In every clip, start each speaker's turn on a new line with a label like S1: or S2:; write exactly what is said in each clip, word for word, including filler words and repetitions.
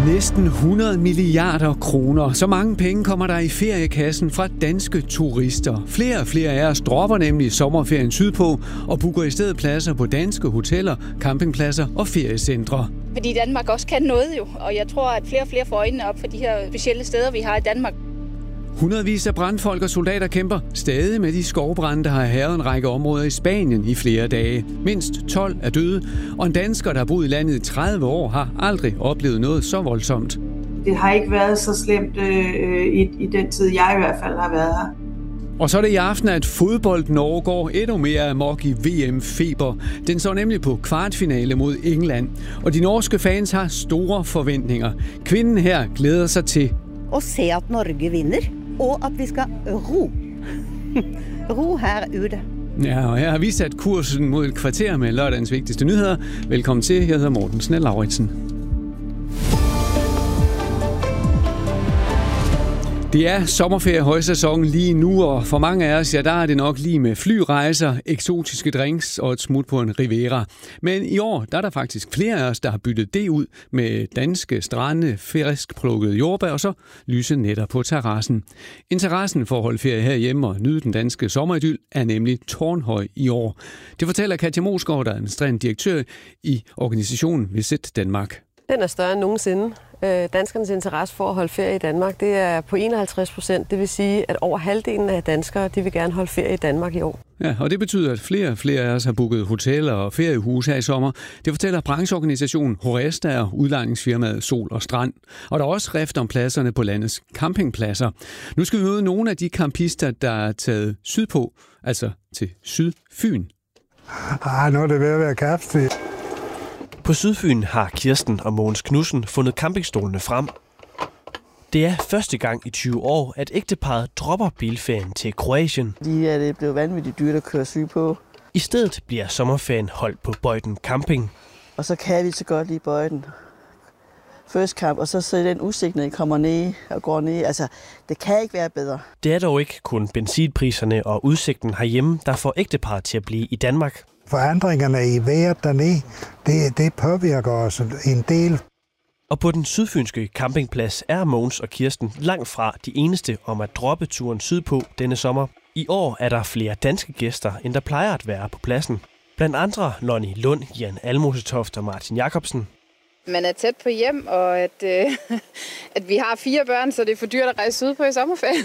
S1: Næsten hundrede milliarder kroner. Så mange penge kommer der i feriekassen fra danske turister. Flere og flere af os dropper nemlig sommerferien sydpå og booker i stedet pladser på danske hoteller, campingpladser og feriecentre.
S2: Fordi Danmark også kan noget jo, og jeg tror, at flere og flere får øjnene op for de her specielle steder, vi har i Danmark.
S1: Hundredvis af brandfolk og soldater kæmper stadig med de skovbrande, der har hærget en række områder i Spanien i flere dage. Mindst tolv er døde, og en dansker, der har boet i landet i tredive år, har aldrig oplevet noget så voldsomt.
S3: Det har ikke været så slemt øh, i, i den tid, jeg i hvert fald har været her.
S1: Og så er det i aften, at fodbold Norge går endnu mere amok i V M-feber. Den står nemlig på kvartfinale mod England, og de norske fans har store forventninger. Kvinden her glæder sig til
S4: at se, at Norge vinder, og at vi skal ro. ro her ude.
S1: Ja, og her har vi sat kursen mod et kvarter med lørdagens vigtigste nyheder. Velkommen til, jeg hedder Morten Snell Lauritsen. Det er sommerferie højsæson lige nu, og for mange af os, ja, der er det nok lige med flyrejser, eksotiske drinks og et smut på en Riviera. Men i år, der er der faktisk flere af os, der har byttet det ud med danske strande, frisk plukket jordbær og så lyse nætter på terrassen. Interessen for at holde ferie herhjemme og nyde den danske sommeridyl er nemlig tårnhøj i år. Det fortæller Katja Mosgaard, der er administrerende direktør i organisationen Visit Danmark.
S5: Den er større end nogensinde. Danskernes interesse for at holde ferie i Danmark, det er på enoghalvtreds procent. Det vil sige, at over halvdelen af danskere, de vil gerne holde ferie i Danmark i år.
S1: Ja, og det betyder, at flere og flere af os har booket hoteller og feriehuse her i sommer. Det fortæller brancheorganisationen Horesta og udlejningsfirmaet Sol og Strand. Og der er også rift om pladserne på landets campingpladser. Nu skal vi møde nogle af de campister, der er taget sydpå, altså til Sydfyn.
S6: Ah, nu er det ved at være kapstid.
S7: På Sydfyn har Kirsten og Mogens Knudsen fundet campingstolene frem. Det er første gang i tyve år, at ægteparret dropper bilferien til Kroatien.
S8: De er det blevet vanvittigt dyrt at køre syg på.
S7: I stedet bliver sommerferien holdt på Bøjden Camping.
S8: Og så kan vi så godt lide Bøjden. First camp, og så så den udsigt, når I kommer ned og går ned. Altså, det kan ikke være bedre.
S7: Det er dog ikke kun benzinpriserne og udsigten herhjemme, der får ægteparret til at blive i Danmark.
S6: Forandringerne i vejret dernede, det, det påvirker os en del.
S7: Og på den sydfynske campingplads er Mogens og Kirsten langt fra de eneste om at droppe turen sydpå denne sommer. I år er der flere danske gæster, end der plejer at være på pladsen. Blandt andre Lonnie Lund, Jan Almosetoft og Martin Jacobsen.
S2: Man er tæt på hjem, og at, øh, at vi har fire børn, så det er for dyrt at rejse sydpå i sommerferien.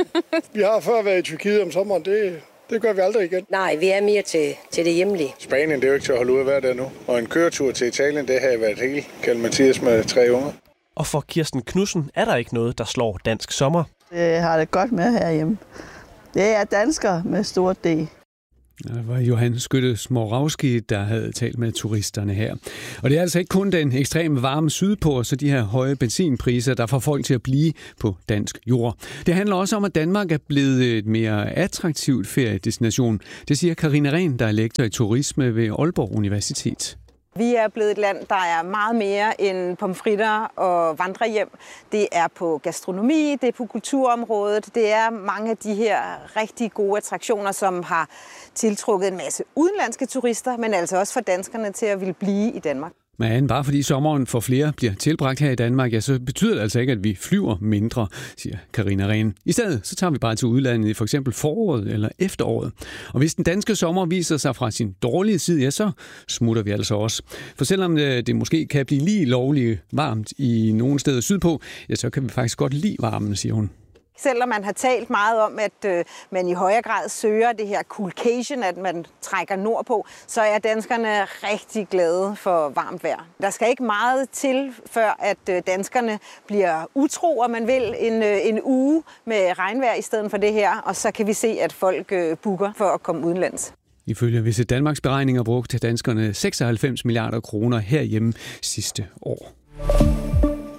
S9: Vi har før været i Tyrkiet om sommeren, det Det gør vi aldrig igen.
S10: Nej, vi er mere til, til det hjemlige.
S9: Spanien, det er jo ikke til at holde ud at være der nu. Og en køretur til Italien, det har været helt Kjeld Mathias med tre unger.
S7: Og for Kirsten Knudsen er der ikke noget, der slår dansk sommer.
S8: Det har det godt med herhjemme. Det er danskere med stort D.
S1: Det var Johan Skytte-Smorawski, der havde talt med turisterne her. Og det er altså ikke kun den ekstreme varme sydpå, og så de her høje benzinpriser, der får folk til at blive på dansk jord. Det handler også om, at Danmark er blevet et mere attraktivt feriedestination. Det siger Karina Rehn, der er lektor i turisme ved Aalborg Universitet.
S11: Vi er blevet et land, der er meget mere end pomfritter og vandrehjem. Det er på gastronomi, det er på kulturområdet. Det er mange af de her rigtig gode attraktioner, som har tiltrukket en masse udenlandske turister, men altså også for danskerne til at ville blive i Danmark.
S1: Men bare fordi sommeren for flere bliver tilbragt her i Danmark, ja, så betyder det altså ikke, at vi flyver mindre, siger Karina Rehn. I stedet så tager vi bare til udlandet i for eksempel foråret eller efteråret. Og hvis den danske sommer viser sig fra sin dårlige side, ja, så smutter vi altså også. For selvom det måske kan blive lige lovligt varmt i nogle steder sydpå, ja, så kan vi faktisk godt lide varmen, siger hun.
S11: Selvom man har talt meget om, at øh, man i højere grad søger det her coolcation, at man trækker nordpå, så er danskerne rigtig glade for varmt vejr. Der skal ikke meget til, før at øh, danskerne bliver utro, og man vil en, øh, en uge med regnvejr i stedet for det her, og så kan vi se, at folk øh, booker for at komme udenlands.
S1: Ifølge Visit Danmarks beregninger brugte danskerne seksoghalvfems milliarder kroner herhjemme sidste år.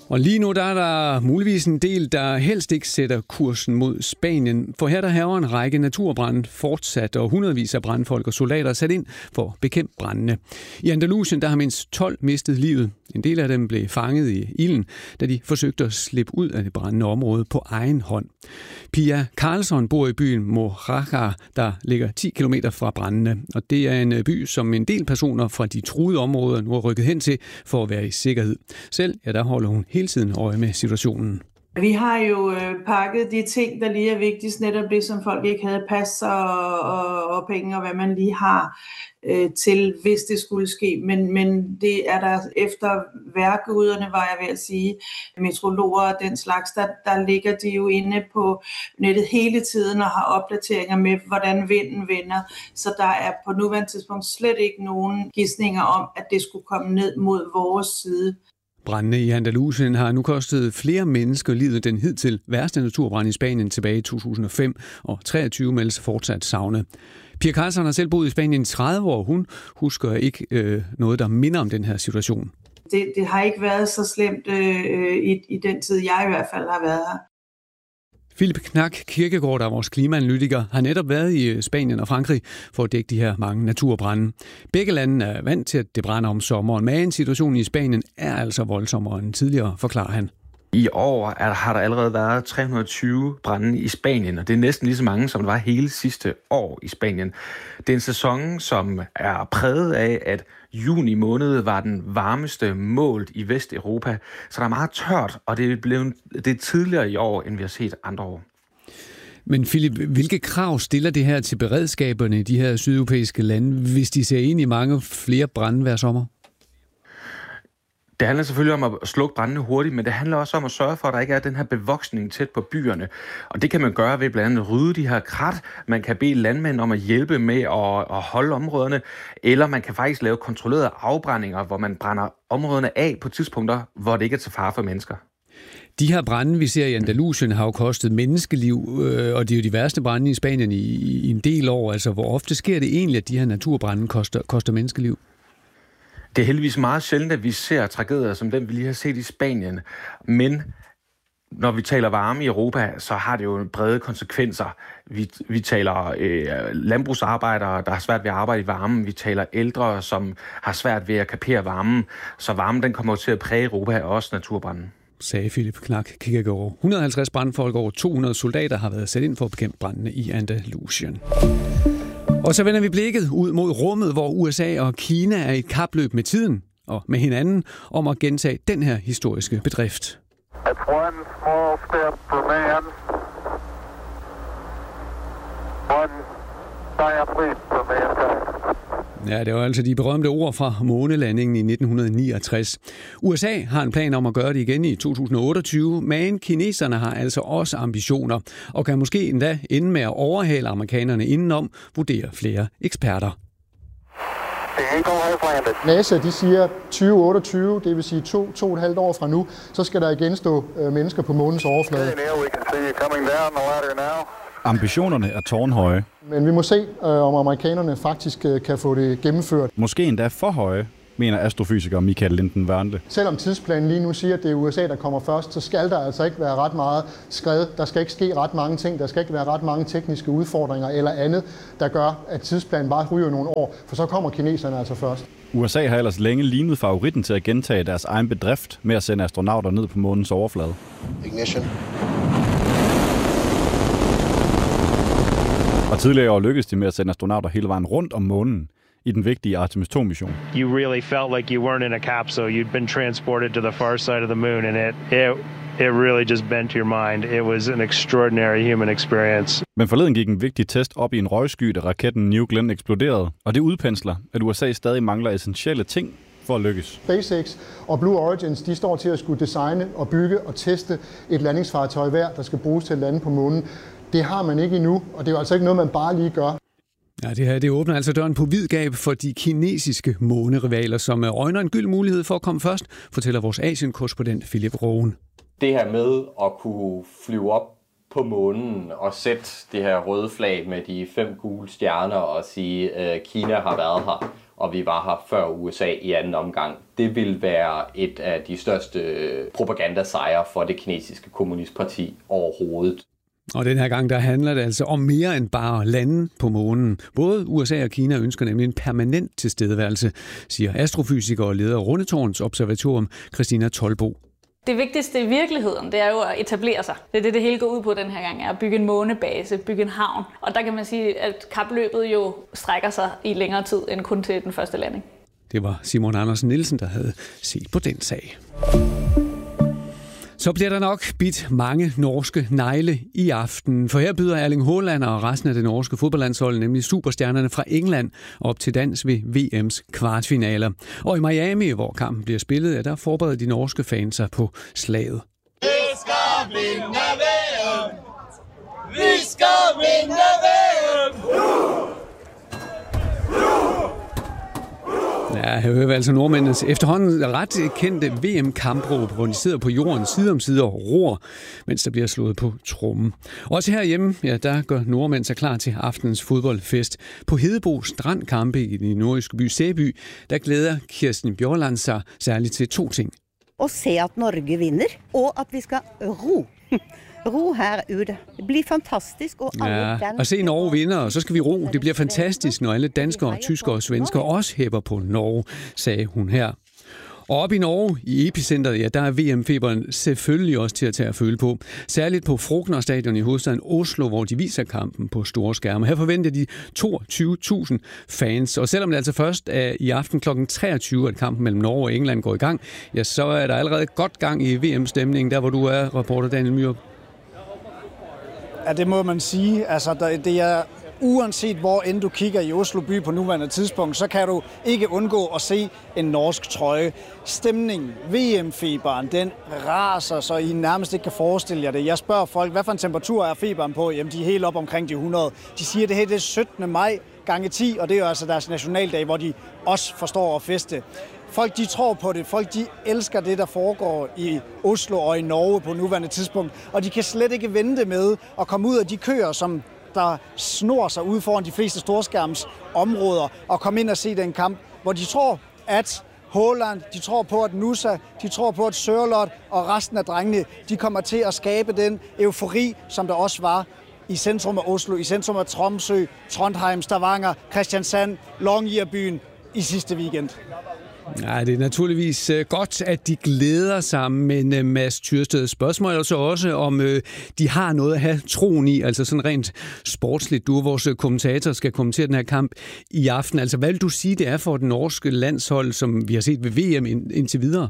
S1: Og lige nu der er der muligvis en del, der helst ikke sætter kursen mod Spanien. For her der hærger en række naturbrande fortsat, og hundredvis af brandfolk og soldater er sat ind for at bekæmpe brandene. I Andalusien der har mindst tolv mistet livet. En del af dem blev fanget i ilden, da de forsøgte at slippe ud af det brændende område på egen hånd. Pia Karlsson bor i byen Mojácar, der ligger ti kilometer fra brændene. Og det er en by, som en del personer fra de truede områder nu er rykket hen til for at være i sikkerhed. Selv ja, der holder hun hele tiden øje med situationen.
S3: Vi har jo øh, pakket de ting, der lige er vigtigst, netop det, som folk ikke havde, pas og, og, og penge og hvad man lige har øh, til, hvis det skulle ske. Men, men det er der efter vejrguderne, var jeg ved at sige, meteorologer og den slags, der, der ligger de jo inde på nettet hele tiden og har opdateringer med, hvordan vinden vender. Så der er på nuværende tidspunkt slet ikke nogen gidsninger om, at det skulle komme ned mod vores side.
S1: Brandene i Andalusien har nu kostet flere mennesker livet. Den hidtil værste naturbrand i Spanien tilbage i to tusind og fem, og treogtyve meldes fortsat savnet. Pia Karlsson har selv boet i Spanien i tredive år. Hun husker ikke øh, noget, der minder om den her situation.
S3: Det, det har ikke været så slemt øh, i, i den tid, jeg i hvert fald har været her.
S1: Philip Knack Kirkegaard, der er vores klimaanalytiker, har netop været i Spanien og Frankrig for at dække de her mange naturbrande. Begge lande er vant til, at det brænder om sommeren, men situationen i Spanien er altså voldsommere end tidligere, forklarer han.
S12: I år er, har der allerede været tre hundrede og tyve brande i Spanien, og det er næsten lige så mange, som det var hele sidste år i Spanien. Det er en sæson, som er præget af, at juni måned var den varmeste målt i Vesteuropa, så der er meget tørt, og det er, blevet, det er tidligere i år, end vi har set andre år.
S1: Men Philip, hvilke krav stiller det her til beredskaberne i de her sydeuropæiske lande, hvis de ser ind i mange flere brande hver sommer?
S12: Det handler selvfølgelig om at slukke brændene hurtigt, men det handler også om at sørge for, at der ikke er den her bevoksning tæt på byerne. Og det kan man gøre ved blandt andet at rydde de her krat. Man kan bede landmænd om at hjælpe med at, at holde områderne, eller man kan faktisk lave kontrollerede afbrændinger, hvor man brænder områderne af på tidspunkter, hvor det ikke er til fare for mennesker.
S1: De her brande, vi ser i Andalusien, har jo kostet menneskeliv, og det er jo de værste brande i Spanien i, i en del år. Altså, hvor ofte sker det egentlig, at de her naturbrande koster, koster menneskeliv?
S12: Det er heldigvis meget sjældent, at vi ser tragedier som den, vi lige har set i Spanien. Men når vi taler varme i Europa, så har det jo brede konsekvenser. Vi, vi taler øh, landbrugsarbejdere, der har svært ved at arbejde i varmen. Vi taler ældre, som har svært ved at kapere varmen. Så varmen den kommer til at præge Europa, og også naturbranden.
S1: Sagde Philip Knack Kirkegaard. et hundrede og halvtreds brandfolk og over to hundrede soldater har været sat ind for at bekæmpe brandene i Andalusien. Og så vender vi blikket ud mod rummet, hvor U S A og Kina er i et kapløb med tiden og med hinanden om at gentage den her historiske bedrift.
S13: It's one small step for man, one giant leap for mankind.
S1: Ja, det var altså de berømte ord fra månelandingen i nitten niogtres. U S A har en plan om at gøre det igen i to tusind og otteogtyve, men kineserne har altså også ambitioner, og kan måske endda ende med at overhale amerikanerne indenom, vurderer flere eksperter.
S14: NASA de siger tyve otteogtyve, det vil sige to, to og et halvt år fra nu, så skal der igen stå øh, mennesker på månens overflade.
S15: Ambitionerne er tårnhøje.
S14: Men vi må se, øh, om amerikanerne faktisk øh, kan få det gennemført.
S15: Måske endda for høje, mener astrofysiker Michael Linden Wernle.
S14: Selvom tidsplanen lige nu siger, at det er U S A, der kommer først, så skal der altså ikke være ret meget skred. Der skal ikke ske ret mange ting. Der skal ikke være ret mange tekniske udfordringer eller andet, der gør, at tidsplanen bare ryger nogle år. For så kommer kineserne altså først.
S15: U S A har ellers længe lignet favoritten til at gentage deres egen bedrift med at sende astronauter ned på månens overflade. Ignition. Og tidligere år lykkedes de med at sende astronauter hele vejen rundt om månen i den vigtige Artemis to-mission.
S16: You really felt like you weren't in a capsule. You'd been transported to the far side of the moon, and it it it really just bent your mind. It was an extraordinary human experience.
S15: Men forleden gik en vigtig test op i en røgsky, da raketten New Glenn eksploderede, og det udpensler, at U S A stadig mangler essentielle ting for at lykkes.
S14: SpaceX og Blue Origins, de står til at skulle designe og bygge og teste et landingsfartøj hver, der skal bruges til at lande på månen. Det har man ikke endnu, og det er jo altså ikke noget, man bare lige gør.
S1: Ja, det her det åbner altså døren på vid gab for de kinesiske månerivaler, som øjner en gyld mulighed for at komme først, fortæller vores Asien-korrespondent Philip Rogen.
S17: Det her med at kunne flyve op på månen og sætte det her røde flag med de fem gule stjerner og sige, at Kina har været her og vi var her før U S A i anden omgang. Det vil være et af de største propagandasejre for det kinesiske kommunistparti overhovedet.
S1: Og den her gang, der handler det altså om mere end bare lande på månen. Både U S A og Kina ønsker nemlig en permanent tilstedeværelse, siger astrofysiker og leder af Rundetårns Observatorium, Christina Tolbo.
S18: Det vigtigste i virkeligheden, det er jo at etablere sig. Det er det, det hele går ud på den her gang, er at bygge en månebase, bygge en havn. Og der kan man sige, at kapløbet jo strækker sig i længere tid end kun til den første landing.
S1: Det var Simon Andersen Nielsen, der havde set på den sag. Så bliver der nok bidt mange norske negle i aften, for her byder Erling Haaland og resten af det norske fodboldlandshold, nemlig superstjernerne fra England, op til dans ved V M's kvartfinaler. Og i Miami, hvor kampen bliver spillet, der forbereder de norske fans sig på slaget.
S19: Vi skal vinde V M! Vi skal vinde V M!
S1: Ja, her hører vi altså nordmændenes efterhånden ret kendte V M-kampråb, hvor de sidder på jorden side om side og roer, mens der bliver slået på trommen. Også herhjemme, ja, der gør nordmænd sig klar til aftenens fodboldfest. På Hedebo strandkampe i den nordjyske by Sæby, der glæder Kirsten Bjørland sig særligt til to ting.
S4: At se at Norge vinder, og at vi skal ro. Ro her ude. Det bliver fantastisk. Og
S1: ja, at se Norge vinder, og så skal vi ro. Det bliver fantastisk, når alle danskere, tyskere og svenskere også hæpper på Norge, sagde hun her. Og op i Norge, i epicentret, ja, der er V M-feberen selvfølgelig også til at tage at føle på. Særligt på Frogner Stadion i hovedstaden Oslo, hvor de viser kampen på store skærme. Her forventer de toogtyve tusind fans. Og selvom det altså først er i aften klokken treogtyve, at kampen mellem Norge og England går i gang, ja, så er der allerede godt gang i V M-stemningen, der hvor du er, reporter Daniel Myrup.
S20: Ja, det må man sige. Altså, det er uanset hvor end du kigger i Oslo by på nuværende tidspunkt, så kan du ikke undgå at se en norsk trøje. Stemningen, V M-feberen, den raser, så I nærmest ikke kan forestille jer det. Jeg spørger folk, hvad for en temperatur er feberen på? Jamen, de er helt op omkring de hundrede. De siger, at det her det er syttende maj gange ti, og det er jo altså deres nationaldag, hvor de også forstår at feste. Folk, de tror på det. Folk, de elsker det, der foregår i Oslo og i Norge på nuværende tidspunkt. Og de kan slet ikke vente med at komme ud af de køer, som der snor sig ud foran de fleste storskærms områder, og komme ind og se den kamp, hvor de tror, at Haaland, de tror på, at Nusa, de tror på, at Sørloth og resten af drengene, de kommer til at skabe den eufori, som der også var i centrum af Oslo, i centrum af Tromsø, Trondheim, Stavanger, Kristiansand, Longyearbyen i sidste weekend.
S1: Ja, det er naturligvis godt, at de glæder sig, men Mads Tyrsted, spørgsmål er så også, om øh, de har noget at have troen i, altså sådan rent sportsligt. Du og vores kommentator skal kommentere den her kamp i aften. Altså, hvad vil du sige, det er for det norske landshold, som vi har set ved V M indtil videre?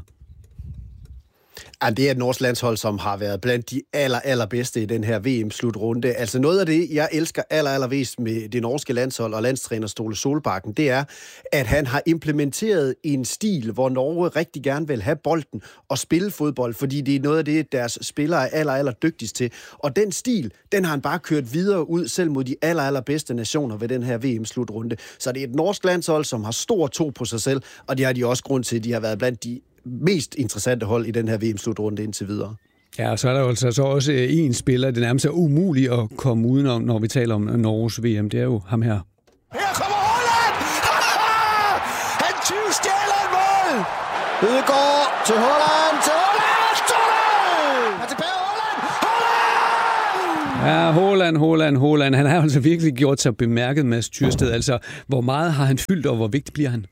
S21: Ja, det er et norsk landshold, som har været blandt de aller, allerbedste i den her V M-slutrunde. Altså noget af det, jeg elsker aller, allermest med det norske landshold og landstræner Ståle Solbakken, det er, at han har implementeret en stil, hvor Norge rigtig gerne vil have bolden og spille fodbold, fordi det er noget af det, deres spillere er aller, aller dygtigst til. Og den stil, den har han bare kørt videre ud, selv mod de aller, allerbedste nationer ved den her V M-slutrunde. Så det er et norsk landshold, som har stor tro på sig selv, og det har de også grund til, at de har været blandt de mest interessante hold i den her V M-slutrunde indtil videre.
S1: Ja, og så er der jo altså så også en spiller, det nærmest er umuligt at komme udenom, når vi taler om Norges V M. Det er jo ham her.
S19: Her kommer Haaland! Han tyvstjæler et mål! Ødegaard til Haaland, til Haaland! Haaland! Er tilbage Haaland! Haaland!
S1: Ja, Haaland, Haaland, Haaland. Han har altså virkelig gjort sig bemærket, Mads Tyrsted. Altså, hvor meget har han fyldt, og hvor vigtig bliver han?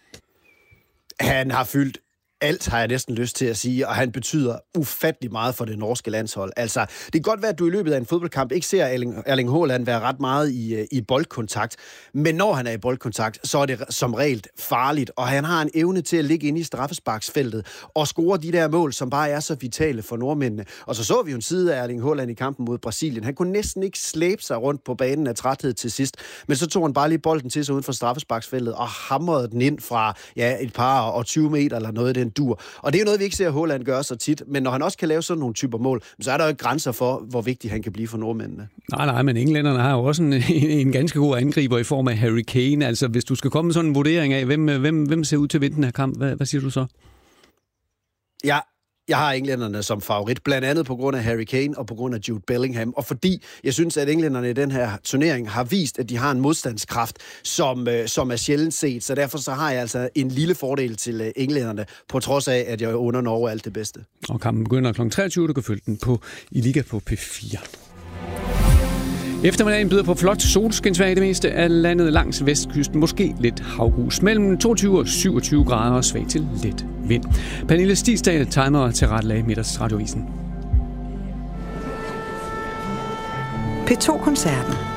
S21: Han har fyldt alt, har jeg næsten lyst til at sige, og han betyder ufattelig meget for det norske landshold. Altså, det kan godt være, at du i løbet af en fodboldkamp ikke ser Erling, Erling Haaland være ret meget i, i boldkontakt, men når han er i boldkontakt, så er det som regel farligt, og han har en evne til at ligge inde i straffesparksfeltet og score de der mål, som bare er så vitale for nordmændene. Og så så vi jo en side af Erling Haaland i kampen mod Brasilien. Han kunne næsten ikke slæbe sig rundt på banen af træthed til sidst, men så tog han bare lige bolden til sig uden for straffesparksfeltet og hamrede den ind fra ja, et par og tyve meter eller noget den dur. Og det er jo noget, vi ikke ser Haaland gøre så tit, men når han også kan lave sådan nogle typer mål, så er der jo ikke grænser for, hvor vigtig han kan blive for nordmændene.
S1: Nej, nej, men englænderne har jo også en, en ganske god angriber i form af Harry Kane. Altså, hvis du skal komme med sådan en vurdering af, hvem, hvem, hvem ser ud til at vinde den her kamp, hvad, hvad siger du så?
S21: Ja, Jeg har englænderne som favorit, blandt andet på grund af Harry Kane og på grund af Jude Bellingham, og fordi jeg synes, at englænderne i den her turnering har vist, at de har en modstandskraft, som, øh, som er sjældent set, så derfor så har jeg altså en lille fordel til øh, englænderne, på trods af, at jeg under Norge alt det bedste.
S1: Og kampen begynder klokken treogtyve, du kan følge den på, i Liga på P fire. Eftermiddagen byder på flot solskinsvejr i det meste af landet langs vestkysten. Måske lidt havgus. Mellem toogtyve og syvogtyve grader og svag til let vind. Pernille Stigsdal tegner til rettelag Middagsradioavisen.
S5: P to Koncerten.